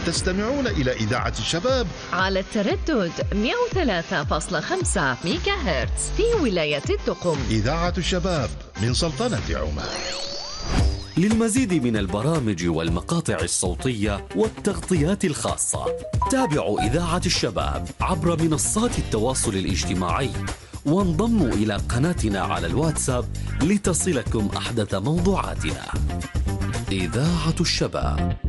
تستمعون إلى إذاعة الشباب على التردد 103.5 ميجا هرتز في ولاية الدقم. إذاعة الشباب من سلطنة عمان. للمزيد من البرامج والمقاطع الصوتية والتغطيات الخاصة تابعوا إذاعة الشباب عبر منصات التواصل الاجتماعي، وانضموا إلى قناتنا على الواتساب لتصلكم أحدث موضوعاتنا. إذاعة الشباب.